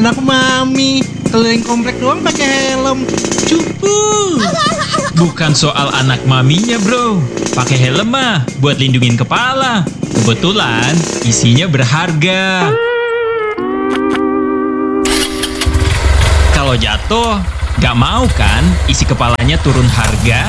anak mami keliling komplek doang pakai helm. Cupu. Bukan soal anak maminya bro, pakai helm mah buat lindungin kepala. Kebetulan isinya berharga. Kalau jatuh, gak mau kan isi kepalanya turun harga?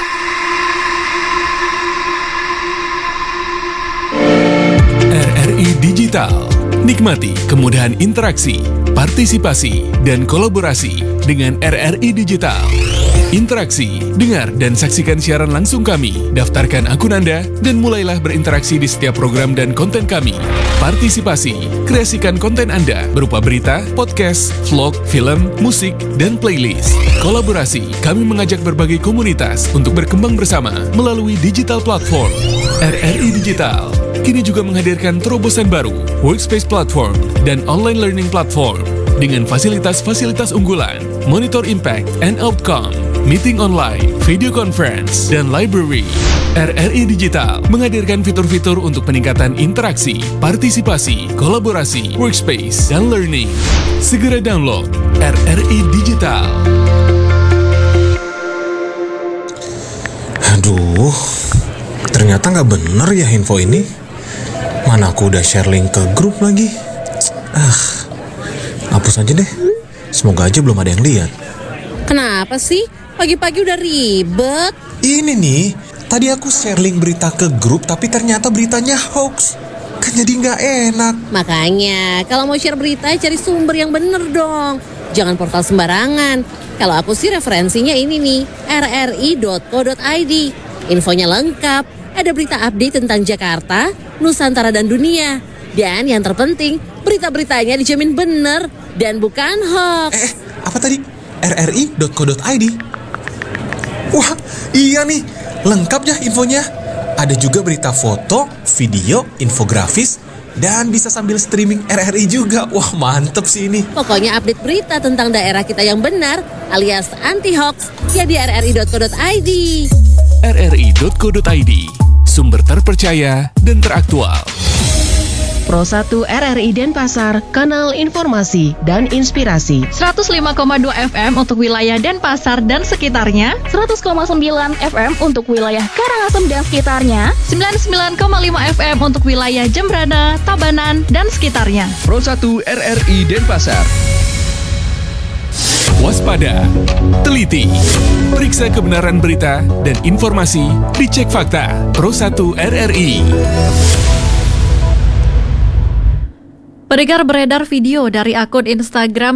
RRI Digital. Nikmati kemudahan interaksi, partisipasi, dan kolaborasi dengan RRI Digital. Interaksi, dengar dan saksikan siaran langsung kami. Daftarkan akun Anda dan mulailah berinteraksi di setiap program dan konten kami. Partisipasi, kreasikan konten Anda berupa berita, podcast, vlog, film, musik, dan playlist. Kolaborasi, kami mengajak berbagai komunitas untuk berkembang bersama melalui digital platform. RRI Digital kini juga menghadirkan terobosan baru, workspace platform, dan online learning platform dengan fasilitas-fasilitas unggulan, monitor impact and outcome, meeting online, video conference, dan library. RRI Digital menghadirkan fitur-fitur untuk peningkatan interaksi, partisipasi, kolaborasi, workspace, dan learning. Segera download RRI Digital. Aduh, ternyata nggak bener ya info ini. Mana aku udah share link ke grup lagi. Hapus aja deh. Semoga aja belum ada yang lihat. Kenapa sih? Pagi-pagi udah ribet. Ini nih, tadi aku share link berita ke grup tapi ternyata beritanya hoax. Kan jadi nggak enak. Makanya, kalau mau share berita cari sumber yang bener dong. Jangan portal sembarangan. Kalau aku sih referensinya ini nih, rri.co.id. Infonya lengkap, ada berita update tentang Jakarta, Nusantara dan dunia. Dan yang terpenting, berita-beritanya dijamin bener dan bukan hoax. Apa tadi? rri.co.id. Wah, iya nih, lengkap ya infonya. Ada juga berita foto, video, infografis, dan bisa sambil streaming RRI juga. Wah, mantep sih ini. Pokoknya update berita tentang daerah kita yang benar alias anti-hoax ya di rri.co.id. rri.co.id, sumber terpercaya dan teraktual. Pro 1 RRI Denpasar, kanal informasi dan inspirasi. 105,2 FM untuk wilayah Denpasar dan sekitarnya, 100,9 FM untuk wilayah Karangasem dan sekitarnya, 99,5 FM untuk wilayah Jembrana, Tabanan, dan sekitarnya. Pro 1 RRI Denpasar. Waspada, teliti, periksa kebenaran berita dan informasi, dicek fakta. Pro 1 RRI. Beredar video dari akun Instagram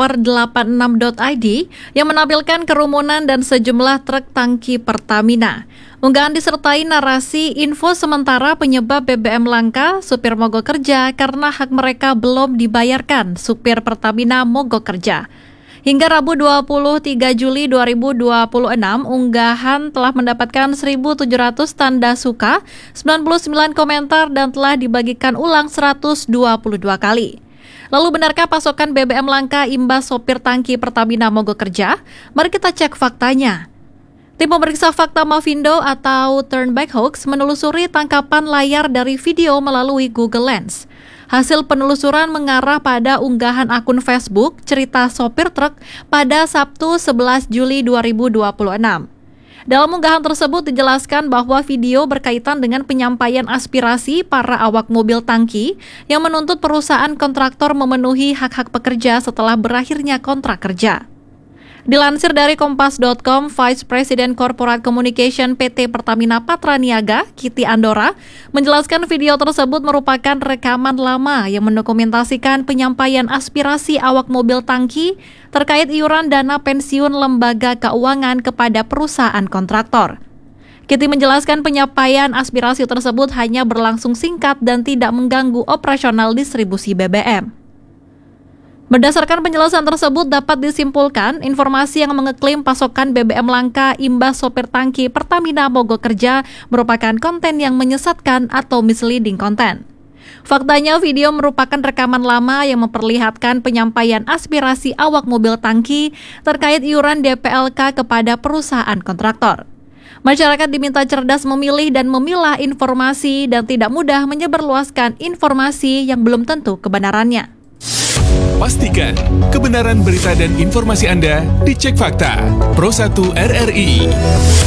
sniper86.id yang menampilkan kerumunan dan sejumlah truk tangki Pertamina. Unggahan disertai narasi info sementara penyebab BBM langka, supir mogok kerja karena hak mereka belum dibayarkan, supir Pertamina mogok kerja. Hingga Rabu 23 Juli 2026, unggahan telah mendapatkan 1.700 tanda suka, 99 komentar, dan telah dibagikan ulang 122 kali. Lalu benarkah pasokan BBM langka imbas sopir tangki Pertamina mogok kerja? Mari kita cek faktanya. Tim pemeriksa fakta Mavindo atau Turnback Hoax menelusuri tangkapan layar dari video melalui Google Lens. Hasil penelusuran mengarah pada unggahan akun Facebook cerita sopir truk pada Sabtu 11 Juli 2026. Dalam unggahan tersebut dijelaskan bahwa video berkaitan dengan penyampaian aspirasi para awak mobil tangki yang menuntut perusahaan kontraktor memenuhi hak-hak pekerja setelah berakhirnya kontrak kerja. Dilansir dari Kompas.com, Vice President Corporate Communication PT Pertamina Patraniaga, Kitty Andora, menjelaskan video tersebut merupakan rekaman lama yang mendokumentasikan penyampaian aspirasi awak mobil tangki terkait iuran dana pensiun lembaga keuangan kepada perusahaan kontraktor. Kitty menjelaskan penyampaian aspirasi tersebut hanya berlangsung singkat dan tidak mengganggu operasional distribusi BBM. Berdasarkan penjelasan tersebut dapat disimpulkan informasi yang mengeklaim pasokan BBM langka imbas sopir tangki Pertamina mogok kerja merupakan konten yang menyesatkan atau misleading konten. Faktanya video merupakan rekaman lama yang memperlihatkan penyampaian aspirasi awak mobil tangki terkait iuran DPLK kepada perusahaan kontraktor. Masyarakat diminta cerdas memilih dan memilah informasi dan tidak mudah menyebarluaskan informasi yang belum tentu kebenarannya. Pastikan kebenaran berita dan informasi Anda dicek fakta. Pro 1 RRI.